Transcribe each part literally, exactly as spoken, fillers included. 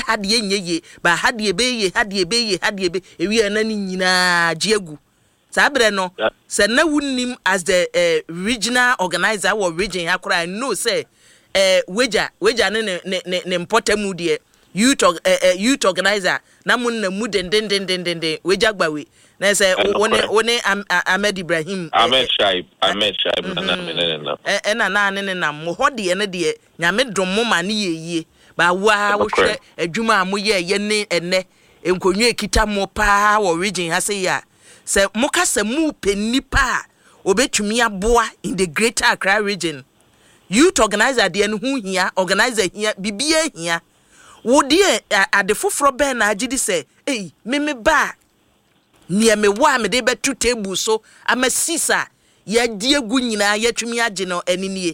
hade yenye ba hade be ye hade be ye hade be ewi na ni nyina giegu sabre no se na wunim as the uh, regional organizer or region akora no say eh weja weja ne ne ne importamu de youth uh, uh, youth organizer na mun na mu den den den den den weja gbawe na say one one Ahmed Ibrahim Ahmed Shaib Ahmed Shaib na na na eh na na ne na mo hode ne de nyame dom mo ma ne yeye ba wa wo hwe adwuma mo ye ye ne ene enkonwa ekita mo pa wo region ha say ya se mo ka se mu penipa obetumi aboa in the greater Accra region youth organizer de no hu hia organizer hia bibia hia wo de ade foforo ben na agidi se eh me me ba nia me wa me de betu table so amasisa ya die gu nyina ya twumi age no anenie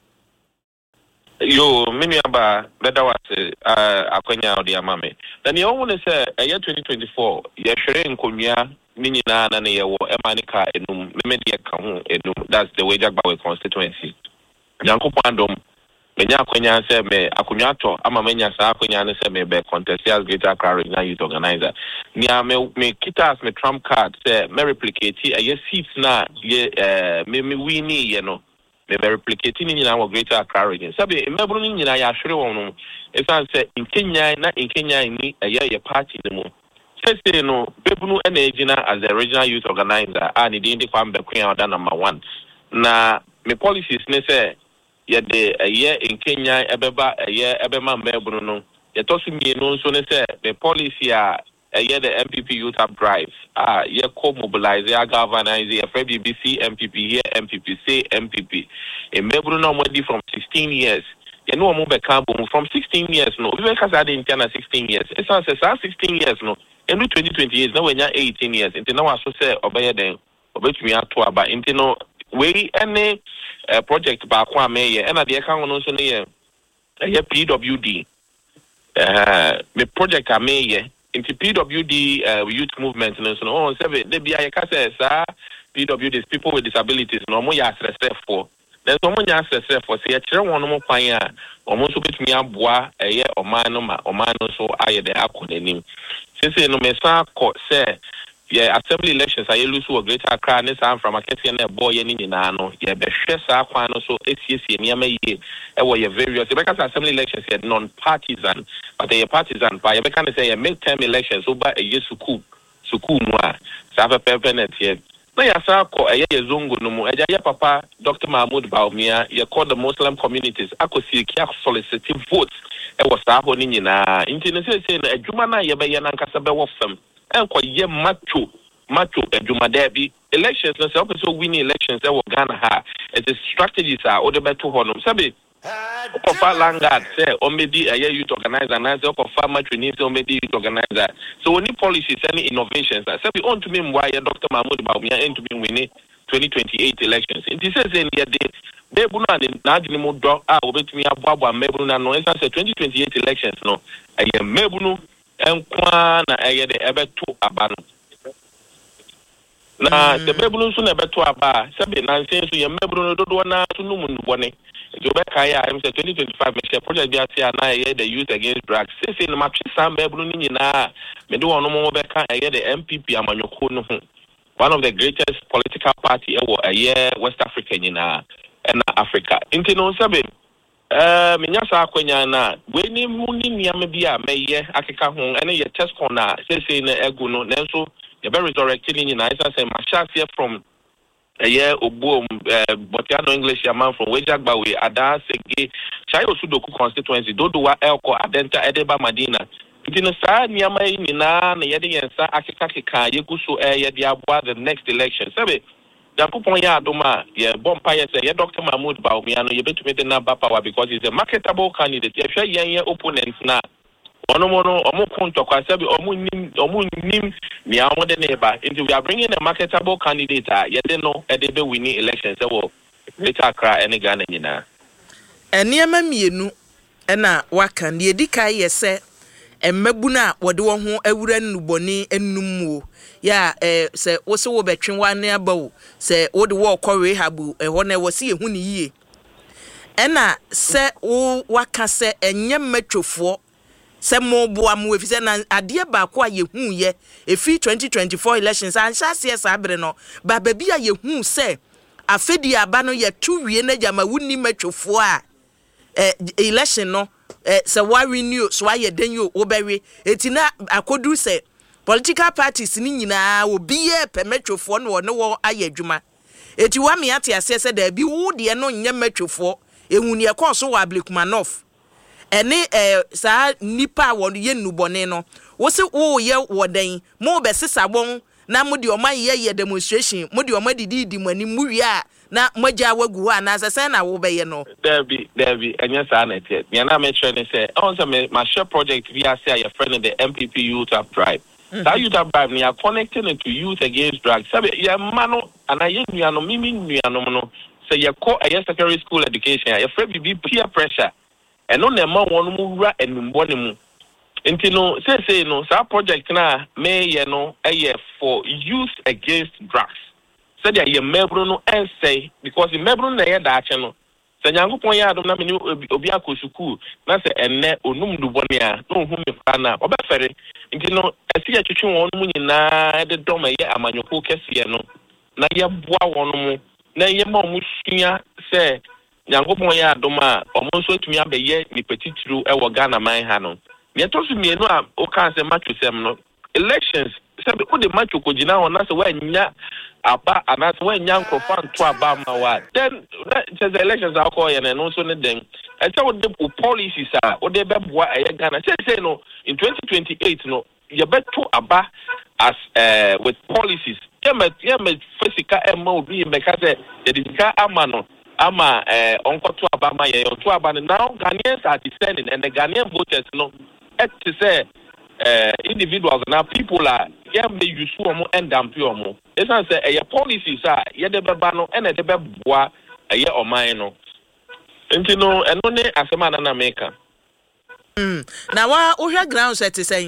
yo mini aba beda wase akwanya odi amame na ne owo ne se eye twenty twenty-four ye hwere nkonua ni nyina na ne ye wo emanika enum me de ka ho enum that's the way Jagbawe constituency Yankopon dom menya akwanya se me akonwa to ama menya sa akwanya ne se me be contest as Greater Accra Regional Youth Organizer nia me me kitas me trump card se me replicate aye seats na ye eh me me wini ye no me be replicate ni nyina wo Greater Accra Region sabe mebru ni nyina ya hwere won no esan se in Kenya na in Kenya ni aye ye party ne mu se no bebunu na ejina as the Regional Youth Organizer and the indi kwam be kwen order number one na me policies ne se ye de aye in Kenya ebeba aye ebema mebunu no ye to so mienu so ne se the policy a aye the M P P Youth Up Drive ah ye co mobilize ya galvanize ye for B B C M P P here M P P say M P P e mebunu no mo di from sixteen years ye no mo be kan bo from sixteen years no we be kasa de interna sixteen years e san se sixteen years no in twenty twenty-eight na wenya eighteen years into now so say obeye den obetumi ato aba into no we any uh, project ba kwa meye e na de kan no so ne ye ye P W D uh me project a meye into P W D uh, youth movement no so no say de bia ye ka say sa P W D is people with disabilities no mo ya stress for then so mo ya stress for say ye kire won no mo kwan a omo so betumi aboa eye oman no ma oman no so aye de akonanim since no me sa ko say yeah assembly elections are lose to Greater Accra ne san from akese na boy ni nyina no ye be hwe sa kwan no so esiesie niam ye e wo ye various e be ka assembly elections ye non partisan but they partisan by ye be kan say ye midterm elections so ba e suku suku mu a sa fa pepenet ye na ya sa ko e ye zongo no mu e ja ye papa Doctor Mahmoud Baumia ye call the Muslim communities akosi ki solicit votes e wo sa ho ni nyina nti ne say say na adwuma na ye be ye na nkasa be wo fam enko ye macho macho adwuma da bi elections no say so winning elections e wo Ghana ha it's a strategies are o de beto ho no sabe o fa langard say o medi a youth organizer na say o fa macho ni say o medi youth organizer so any policies any innovations sabe on to me why Doctor Mahmoud Baumia end to be winning twenty twenty-eight elections it says in the day mebu na na adini mu do a obetumi aboabo mebu na no esa say twenty twenty-eight elections no aye mebu no enkwa na aye de ebeto aba no na the mebu no so na ebeto aba sabe na nsen so ye mebu no dodo na so no mu bone e obe kai a em say twenty twenty-five me share project bi atia na aye the youth against drugs say say no ma twe sam mebu no ni nyina me de wono mo be ka aye the M P P amanyoko no ho one of the greatest political party ever a year West Africa nyina and Africa into no sabe eh menya sa akwanya na we ni mu ni niam bia meye akeka ho ene ye test corner say say na egu no nenso ye be resurrecting nyina isa say mashase from a year obo botiano English man from Jagbawe ada sege chai osudoku constituency dodowa elko adenta edeba madina Dino sa niama nyina na yede yensa akeka keka yeguso eh yede aboa the next election sabe Yankopon ya adoma ye bompa ye say ye Doctor Mahmoud Baumia no ye betumi de na power because he's a marketable candidate ye hwe yen ye opponents na ono mono omo konto kwa sabe omo nim omo nim ni amo de neba into we are bringing a marketable candidate ye de no e de be winning elections e wo Greater Accra ene Ghana nyina eniema mienu ena waka ne edika ye se emmabuna wode wo ho awura nnuboni ennumwo ya eh se wo se wo betwen wane abawo se wo de wo kɔre habu e ho na wo se ehu ni yie ena se wo waka se enye matwofo se mo boa mo efise na ade ba ko a ye hu ye efi twenty twenty-four elections an sha se sabre no ba ba bia ye hu se afedi aba no ye tu wie na jama wuni matwofo a eh election no eh se wa renew so aye den yo obewe etina akodu se political parties ni nyina obi ye pemetwofo no no wo aye adwuma eti wa me ate ase se da bi wo de no nya matwofo ehunu ye koso wa Blekumanov ene eh sa nipa won ye nubone no wo se wo ye wodan mo be sesa bon na mo de o man ye ye demonstration mo de o ma didi di mani mu wi a na magya wagu ha na sese na wo be ye no Debbie Debbie enya sa na tie me na me training say on say me my share project we are say your friend in the M P P Youth Up Drive that Youth Up Drive we are connecting it to Youth Against Drugs sabe ya mano ana ye nuano mimi nuano no say your co a secondary school education your friend be peer pressure eno na ma won mu wura enumbo ne mu enti no say say no sa project na me ye no eye for Youth Against Drugs said ye mebro no en say because the mebro na ye da ache no say nyankopon ya adom na me obi akosuku na say enne onum du bone a no hu me fa na obefere enti no esi ya twetwe won mu nyina de dom ye amanyoko kese no na ye boa won mu na ye ma mu sua say nyankopon ya adom a omo so tumi abeye ni petitru e wo Ghana man ha no me to so mienu a o kan say match sem no elections say be the match ko gina ho na say wa nya aba anas wa nya nkofan to aba ma wa then the elections are call and no so ne den e say what the policies are what they be boa e Ghana say say no in twenty twenty-eight no you bet to aba as uh, with policies yeah yeah physical em obi me ka say the ka ama no ama eh onko to aba ma ye to aba now Ghanaians are descending and the Ghanaian voters no et to say uh individuals now people are yeah me use omo and damp omo e san say eh policies are ye de beba no and de beboa eh oman no enti no eno ne asema na na meka mm na wa ohwe ground set say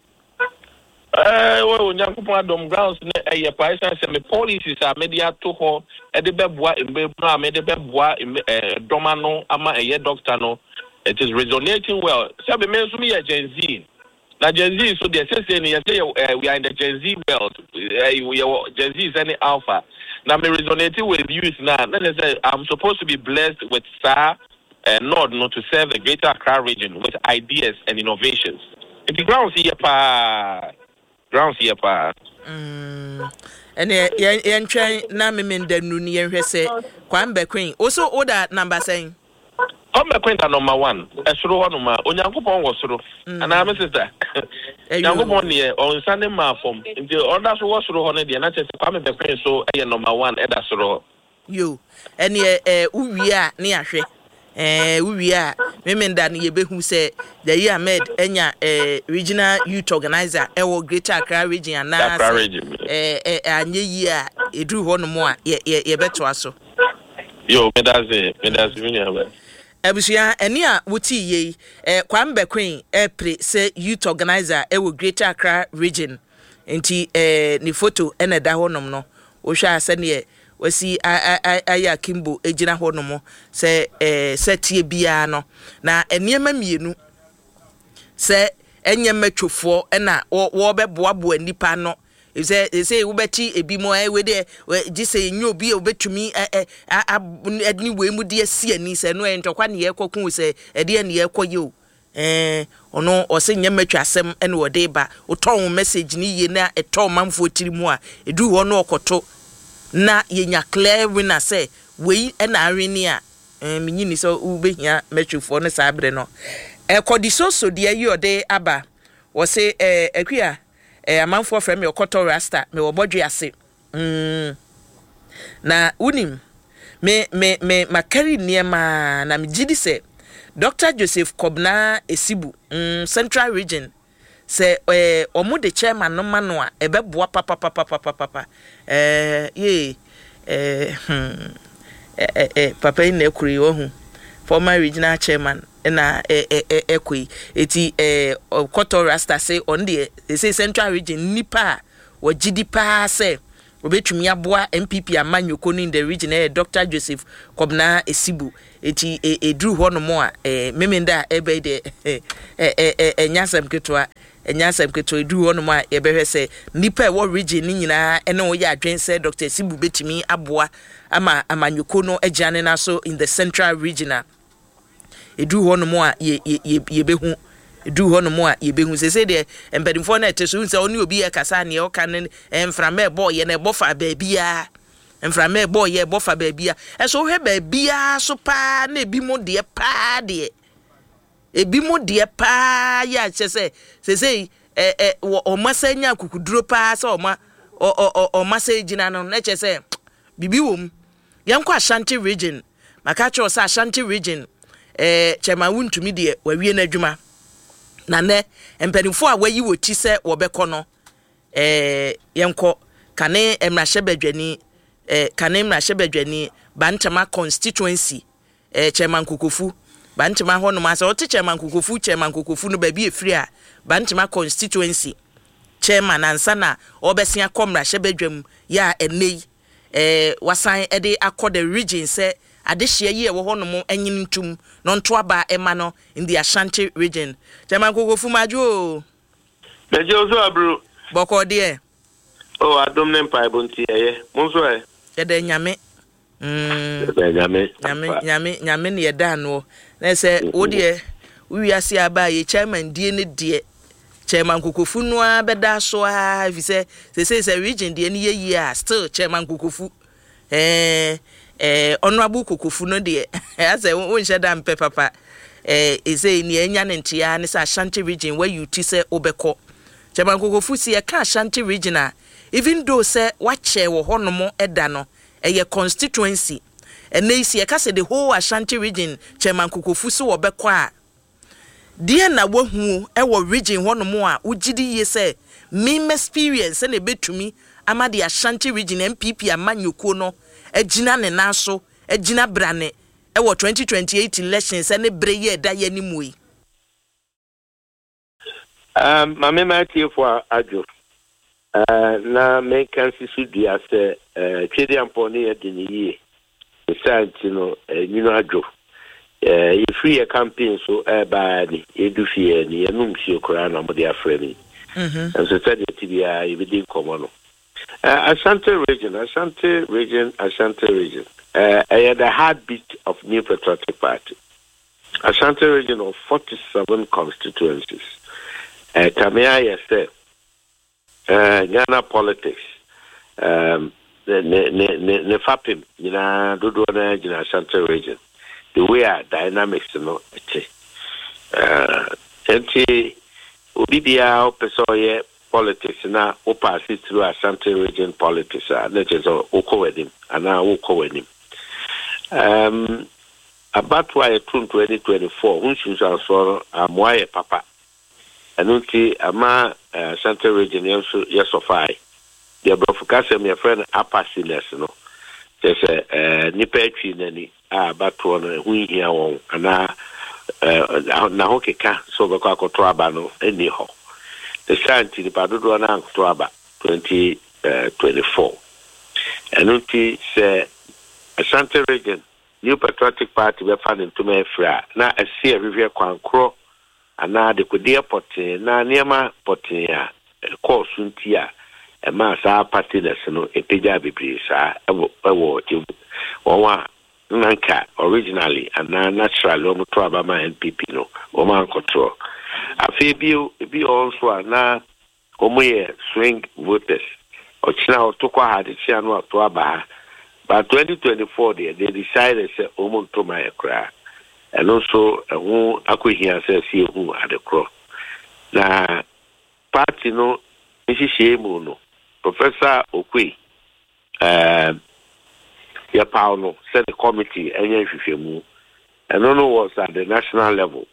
eh wo nyankopon adom grounds ne eh pa san say me policies are media to ho e de beboa embe no me de beboa eh doma no ama eh doctor no it is resonating well say be me so me Gen Z na Gen Z so they say say we are in the Gen Z world uh, we are Gen Z is any alpha now me resonating with youth now let us say I'm supposed to be blessed with star and uh, nod not to serve the greater Accra region with ideas and innovations if the grounds here pa grounds here pa mm and yen yen twen na me me ndanu ni yen hwese Kwambe Queen also order number saying I'm a quaint number one. As through one of my own was through. And I'm a sister. Yankupon here on Sunday Marfom. The others was through on the United States. I'm a so a number one at Asro. You and ye, eh, we are near she. Eh, we are women that ye be who say the year made Enya, eh, regional youth organizer, our greater Accra region, and now, eh, eh, and ye year, it drew one more, ye, ye, ye better also. Yo, me that's it, me that's it. Abusia eni a wuti ye eh Kwambe Queen eh pre say youth organizer e wo Greater Accra region enti eh ni photo ena da honom no wo hwa ase ne wasi aya Kimbo ejina honom se eh setie bia no na eniema mienu se enyema twofo ena wo beboaboa nipa no say say ubeti ebi mo e we de gise nyu obi obetumi adni we mu de asi ani se no entokwa ne ye kokun se e de ne ye koye eh ono o se nyam matwasem ene wo de ba uton message ni ye na eto manfo tiri mu a edu ho no okoto na ye nya clear winner say we ena areni a minyini so ubehia matwufo no sabre no e kodiso so de yi ode aba wo se eh akua eh amanfo frem me okoto rasta me obodwe ase mm na unim me me me makari niema na me gidi se Doctor Joseph Kobna Esibu mm Central Region se eh omo de chairman no mano a ebeboa papa papa papa papa eh ye eh hmm eh eh papa ina ekuri wo hu former regional chairman na eh eh ekui eti eh Koto Rasta say on the they say Central Region nipa wo gidi pa say obetumi aboa M P P amanyoko in the region eh Doctor Joseph Kobna Esibu eti edru ho no mo a eh memenda ebe de eh eh enyasem ketwa enyasem ketwa edru ho no mo a ebehwe se nipa e wo region ni nyina ene wo ya adwen se Doctor Esibu betumi aboa ama amanyoko no agiane na so in the central region edru ho no mo a ye ye behu do ho no mo a ye behu se se de empedimfo na eteso nse oni obi e kasa ne o kan enframe boy ye na bofa baabia enframe boy ye bofa baabia eso hwe baabia so pa na ebi mo de pa de ebi mo de pa ya che se se se eh o masanya kukuduro pa se o ma o o masagina no na che se bibi wom yanko Ashanti region maka cho sa Ashanti region eh chema wuntumi de wawie na adwuma na ne empanifo a wayi woti se wobekọ no eh yenko kane emrahye badwani eh kane emrahye badwani Bantama constituency eh chairman Kokofu Bantama ho no ma se oti chairman Kokofu chairman Kokofu no ba bi efiri a Bantama constituency chairman ansa na obesia komrahye badwam ya enei eh wasan e de akọ the region se adehye yi e wo hono mo anyin ntum no nto aba ema no in the Ashanti region chairman Kokofu majo mejo so abru boko de oh adom ne mpa bonti eye monso e ye de nyame mm nyame nyame nyame nyame ne yeda no na se wo de wiase aba ye chairman die ne de chairman Kokofu no abeda so a fi se se se region de ne ye a still chairman Kokofu eh eh honorable Kokofu no de ase won sheda mpe papa eh ese ni enya ne ntia ne sa Ashanti region where you ti se obekọ chairman Kokofu si e ka Ashanti region a even though se wache wo honomo eda no eye constituency ene isi e ka se the whole Ashanti region chairman Kokofu so obekọ a die na wahu e wo region honomo a ugidi ye se meme experience na betumi ama the Ashanti region M P P amanyoko no agina ne naso agina brane e wo twenty twenty-eight elections e ne breye da ye ni mui um mame mati for ajo uh na me kan sisu dia se uh twede ampone ye de ni ye santi no you know ajo eh uh, free a campaign so e ba ni edu fie ni enum si okra na mo de afrani mhm and so said it be a even come no Uh, Ashanti region, Ashanti region, Ashanti region. Uh, I had the heartbeat of New Patriotic Party. Ashanti region of forty-seven constituencies. Uh, Kamea, yes, sir. Uh, Ghana politics. Um, ne ne ne ne fapim. You know, do do na in Ashanti region. The way our dynamics, you know, uh, enti obibia opesoye politics na pass it through Ashanti region politics uh, that is oko with him and now oko with him um about why twenty twenty-four unchu so amwaye papa anunti ama Ashanti region yeso yesofai the brofukase my friend apasiles no say eh nipa atwi nani a bato no hu hia won ana na hokeka so be kwa koto aba no eni ho the Shanti the Padudo na October twenty twenty-four. And unti say Ashanti region, New Patriotic Party we found into me fra. Na a see a review kwankro and na de kudia pote na niema pote ya course untia a massa party no a peja bibri sa ewo ewo owa nanka originally and na naturally omo to abama N P P no oman control. Afebio be also na omoye swing voters ochina otokwa had chiano to aba but twenty twenty-four they, they decided say omo to my cry and also who akohia say see who at the cross na party no ishishemu no Professor Okwe um ya Paulo said the committee enye hwehwemu and no was at the national level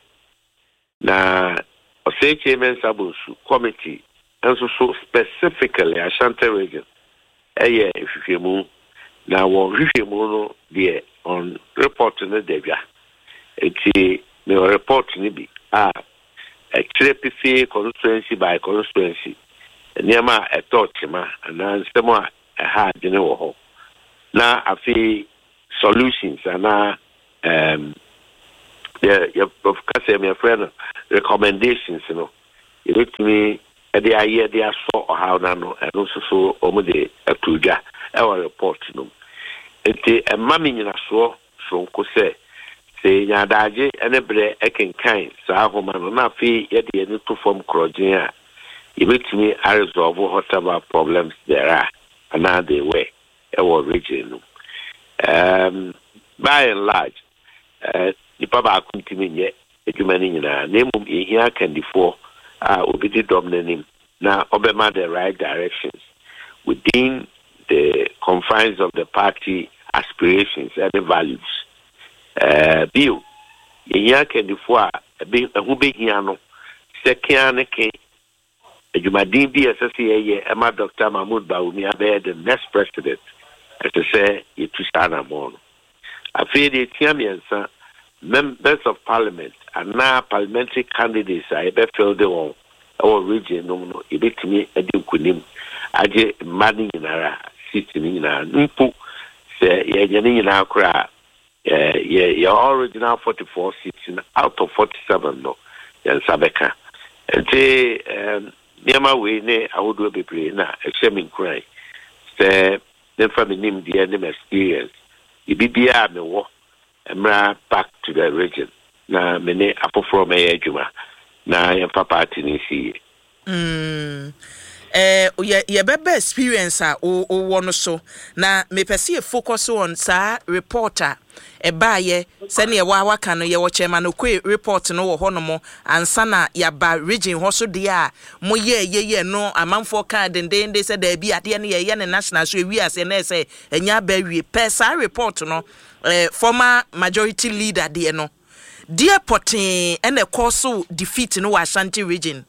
na Osei Chairman Sabusu committee and so, so specifically Ashanti region eye hwehwemu na wo hwehwemu no de on report no devia eti me report ni bi ah a constituency by constituency niema eto chima na nsemo ɛha adwene wɔ hɔ na afei solutions ana um yeah yeah of course my friend recommendations no yɛbɛtumi ɛde ayɛ de asɔ ɔhaw na no ɛno nso so ɔmo de atudwa ɛwɔ report no nti ɛma me nyinasoɔ sonko sɛ sɛ nyadagye ɛne brɛ ɛkenkan saa ahoma no na afei yɛde yɛne to fam korɔgyen a yɛbɛtumi aresolve whatever problems there are anaa they were ɛwɔ region no um by and large uh nipa ba akuntimi nyɛ adwuma no nyinaa na mmom yɛhia kandifoɔ a obi di dominating na obema the right directions within the confines of the party aspirations and the values. Uh, Bill, yɛhia kandifoɔ a ɛho bɛhia no sɛ kea ne ke adwumaden bi ɛsɛ sɛ yɛyɛ ɛma Doctor Mahmoud Bawumia abɛyɛ the next president ɛsɛ sɛ yɛtu saa namɔ no afei de tia mmiɛnsa members of parliament and now parliamentary candidates a yɛbɛfɛl de wɔn ɛwɔ region no no yɛbɛtumi ade nkonim agye mma no nyinara seat no nyinara mpo sɛ yɛnyɛ no nyinaa koraa yɛ original forty-four seats out of forty-seven no yɛnsa bɛka nti nneɛma wei ne ahodoɔ bebree na ɛhyɛ me nkuran sɛ nemfa me nimdeɛ ne experience yɛbibia a mewɔ emra back to the region na mene afoforo meye adwuma na yɛmfa party ni si mm eh ye ye bebe experience a o wo no so na me pese focus on sa reporter e baaye se ne wa waka no ye wo chairman okwe report no wo hono ansa na ya ba region ho so de a mo ye ye ye no amanfo ka denden de se da bi ade ne ye ye ne national so wi ase na se enya ba wi pesa report no Uh, former majority leader de no dear potin and a course defeat no Ashanti region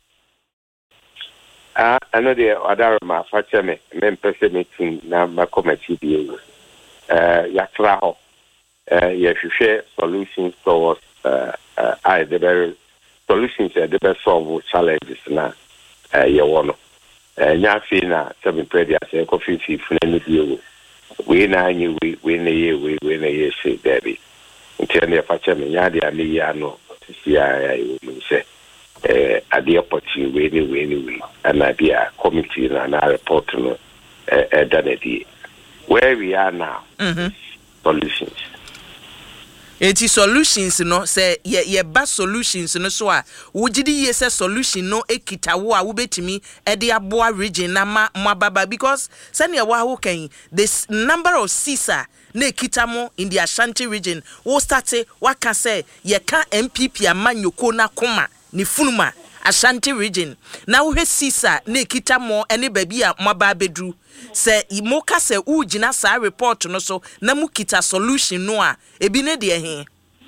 ah ano de other ma fache me me pese meeting na ma committee bi eh ya tra ho eh ya hwehwe solutions towards uh, uh, I the very solutions that the solve challenges na eh ye wono eh nya fi na seven predia say coffee fi funa bi we na anyi we we na ye we we na ye say Debbie until ne fache me nya de ani ya no si ya ya we say eh ade opportunity we ni we ni we ana bia committee na na report no eh eh danedi where we are now mm-hmm. solutions eti solutions no say ye ye ba solutions no so a wogidi ye say solution no ekitawo a wobetimi e de aboa region na ma mababa because sane ye wa wo kan this number of sisa na ekitamo in the Ashanti region wo start waka say ye ka M P P amanyoko na koma ni funuma Ashanti region na wo he sisa na ekitamo ene baby a maba bedru se imoka se ugina sa report no so na mukita solution no a ebi ne de he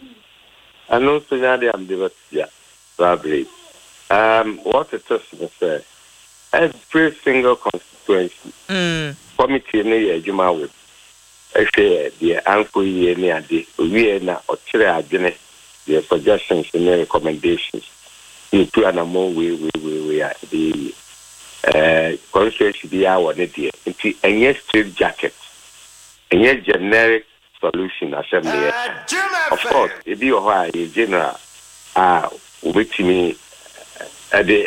ano so ya de am de yeah probably um what it is to say every single constituency mm committee ne ye adwuma with ehwe de anko ye ne ade owie na okire adwene the suggestions and recommendations you to anamo we we we we are the uh constituency be our ne de nti enye straight jacket enye generic solution assembly uh, of course it be o ha a general ah with me at the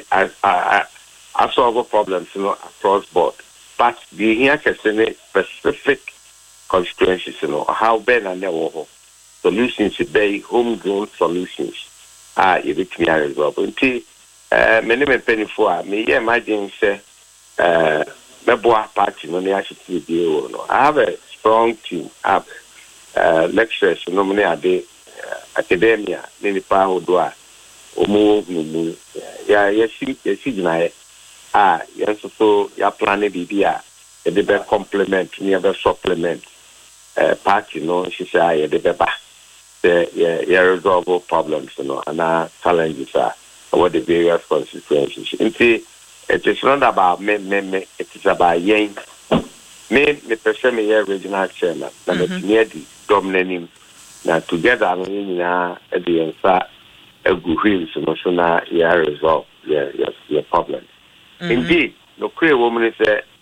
uh solve problems you know across board but the here can specific constituencies you know how ben and there solutions to be homegrown solutions ah you with me as well until uh many men penny for me imagine say uh Meboa party no near to be no. I have a strong team up uh lecturers no many are the academia many power do omo mu ya yesi yesi na ah yes so ya plan B B a the be complement near be supplement uh party no she say the be ba the ya resolve problems no and challenges are what the various constituencies into. It is not about me, me, me. It is about yen. Me, me person me regional chairman. Na me near the dominating. Na together we na at the answer a good wheels no so na ya resolve yeah yeah yeah problem. Indeed, no create woman is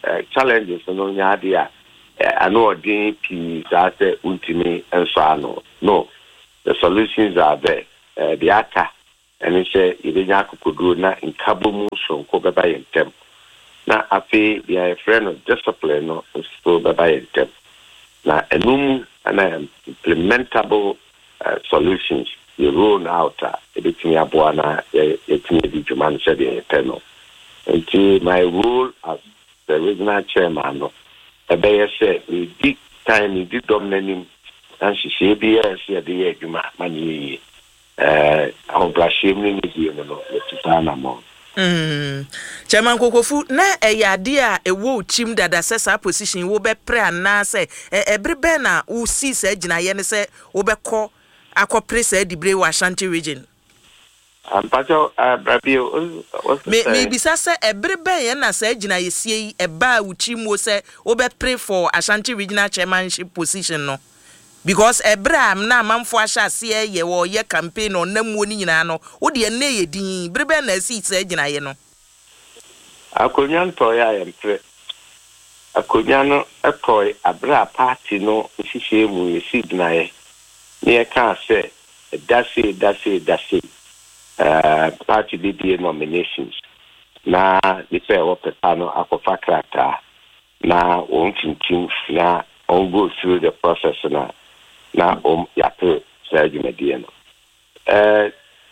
challenges no nya de a ano odin pi sa se ultimi enso ano no the solutions are there uh, the aka and say ibenya kokodu na nkabo mu so ko beba yentem na afi the friend of discipline no so beba yentem na enum ana implementable uh, solutions you roll out uh, ebetimi aboa na yetimi di dwuma nse de eteno until my role as the regional chairman no ebe say we did time we did dominating and she say be say the dwuma mani eh on blashim ni di no no letana mo mm chairman Kokofu na eyade a ewo chim dada sesa position wo be pre ana say ebre be na wo si sa gina ye ne say wo be ko akopre sa dibre wa Ashanti region ampacho abrabio me me bisa se ebre be ye na sa gina ye sie e ba wo chim wo say wo be pre for Ashanti regional chairmanship position no because Abraham na manfo ahase ye wo ye campaign on namuo ni nyina no wo de na ye din brebe na si sa gina ye no akonyan to ya yempre akonyano etoy abra party no hihie mu ye si gina ye ne ka se dase dase dase uh party B D A nominations na the fair wo pepano akofa krata na won chinchin na on go through the process na na um yape Serge Mediano eh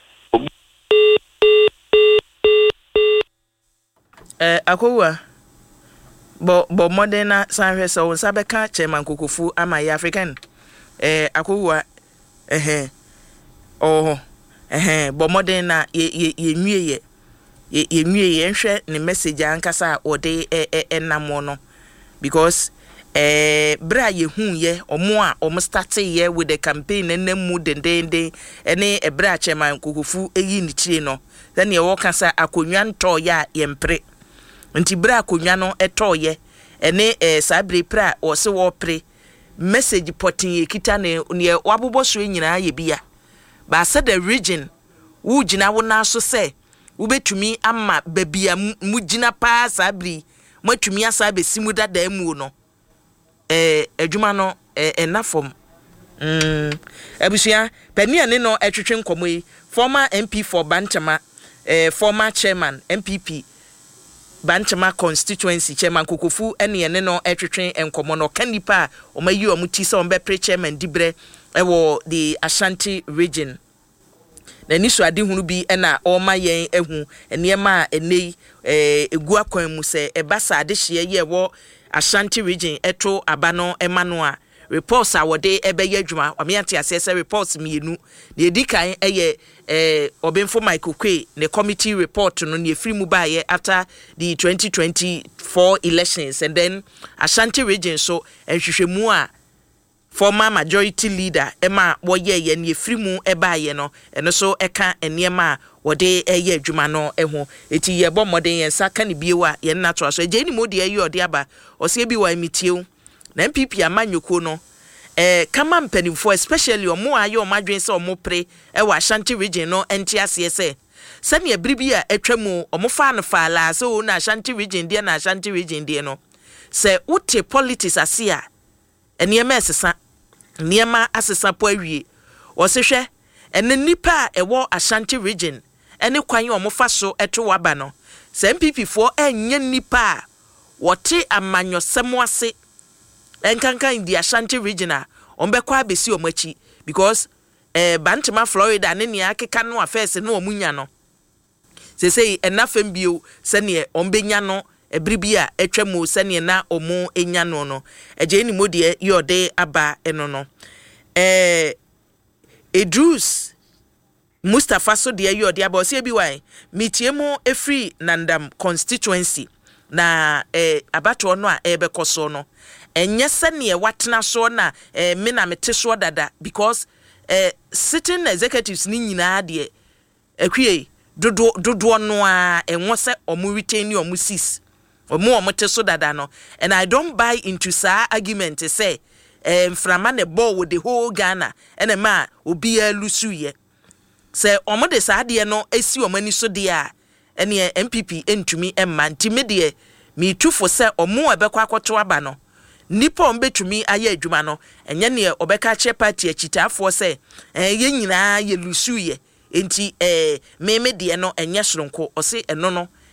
eh akowa bo bo moderna sanhwe so sabeka chairman Kokofu ama ya African eh akowa eh oh eh bo moderna ye ye nwie ye ye nwie ye nhwe ne message ankasa ode enamo no because eh bra ye hu ye omo a omo start ye with the campaign enemu dendende ene ebra chairman Kokofu eyi ni chire no then ye wo kasa akonwa nto ya yempre nti bra akonwa no eto ye ene eh sabre pra o se wo pre message potin ye kita ne ne wabobo so nyina ye bia ba se the region wo gina wo na so se wo betumi ama babia mu gina pa sabri matumi asa be simu dada mu no eh adwuma no eh enafom mm abusia pania ne no etwetwe nkomo yi former M P for Bantama eh former chairman M P P Bantama constituency chairman Kokofu ene ne no etwetwe enkomo no kanipa o mayi o muti se on be pre chairman dibre ewo the Ashanti region na niso ade hunu bi ena o ma yen ehu enema enei eh egu akwan mu se ebasa ade hye ye wo Ashanti region eto abano emano a reports a wode ebeye adwuma amiante asese reports mienu na edikan eye eh obenfo Michael Kwe ne committee report no ne free mu baaye after the twenty twenty-four elections and then Ashanti region so enhwehwemu a former majority leader ema woye ye ne free mu ebaaye no eno so eka enema wode eye adwuma no eho eti ye bo moden yen saka ne biewa ye na to aso je ni modi ayi ode aba ose bi wa emitie na M P P amanyoko no eh kama mpanimfo especially omo aye o madwen se omo pre e wa Ashanti region no enti ase se se ne abribi a etwamu omo fa no fa la se o na Ashanti region de na Ashanti region de no se uti politics ase a enema esesa niema asesa po awie o se hwe ene nipa e wo Ashanti region ene kwan omo fa so eto waba no se M P P fo enye nipa wote amanyosem ase enkankan di Ashanti region a ombekwa abesi omachi because eh Bantama Florida ne ne akeka no affairs no omunya no se sei enafem bio se ne ombenya no ebribi a etwamo se ne na omo enya no no eje ni modie yode aba eno no eh Edrus Mustafa so de yode aba o se bi wan mitiemu efri Nandam constituency na eh abato no a ebekoso no enye sene watena so na eh me na mete so dada because eh sitting executives ni nyina de akwie dodo dodo no a enwo se omu retain omu sis omu omote so dada no and I don't buy into sa argument to say eh mframa ne ball with the whole Ghana and ma obi alusu ye say omo de sa de no esi omani so de a ene M P P entumi emma ntime de me tufo se omo ebekwa akoto aba no nipa on betumi aye adwuma no enye ne obeka che party achitafo se eh ye nyina ye lusu ye enti eh me me de no enye soronko ose eno no